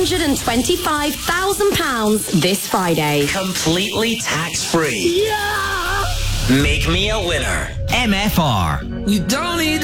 £125,000 this Friday. Completely tax-free. Yeah! Make me a winner. MFR. You don't need